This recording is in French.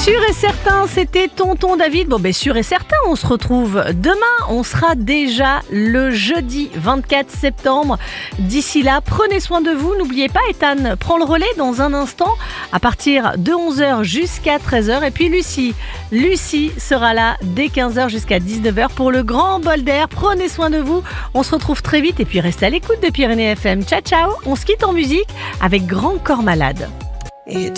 Sûr et certain, c'était Tonton David. Bon, sûr et certain, on se retrouve demain. On sera déjà le jeudi 24 septembre. D'ici là, prenez soin de vous. N'oubliez pas, Ethan prend le relais dans un instant à partir de 11h jusqu'à 13h. Et puis Lucie sera là dès 15h jusqu'à 19h pour le grand bol d'air. Prenez soin de vous. On se retrouve très vite et puis restez à l'écoute de Pyrénées FM. Ciao, ciao. On se quitte en musique avec Grand Corps Malade. Et